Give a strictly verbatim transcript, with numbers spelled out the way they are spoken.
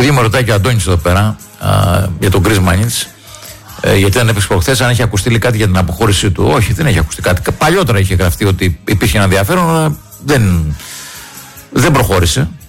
Επειδή με ρωτάει και ο Αντώνης εδώ πέρα α, για τον Chris Manitz, ε, γιατί δεν έπαιξε προχθές, αν έχει ακουστεί κάτι για την αποχώρησή του. Όχι, δεν έχει ακουστεί κάτι. Παλιότερα είχε γραφτεί ότι υπήρχε ένα ενδιαφέρον, αλλά δεν, δεν προχώρησε.